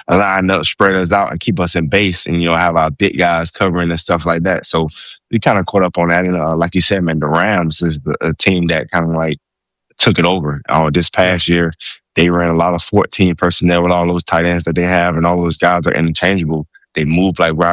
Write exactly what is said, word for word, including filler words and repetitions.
line up, spread us out, and keep us in base, and you know have our big guys covering and stuff like that. So we kind of caught up on that. And uh, like you said, man, the Rams is the, a team that kind of like took it over. Uh, this Yeah. past year, they ran a lot of fourteen personnel with all those tight ends that they have, and all those guys are interchangeable. They move like wide